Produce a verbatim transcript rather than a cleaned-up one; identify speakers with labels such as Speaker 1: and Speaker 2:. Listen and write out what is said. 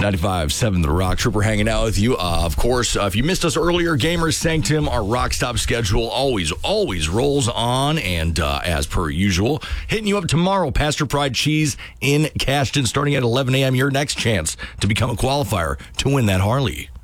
Speaker 1: ninety-five seven The Rock. Trooper hanging out with you. Uh, of course, uh, if you missed us earlier, Gamers Sanctum, our Rock Stop schedule always, always rolls on. And uh, as per usual, hitting you up tomorrow, Pastor Pride Cheese in Cashton, starting at eleven a.m. Your next chance to become a qualifier to win that Harley.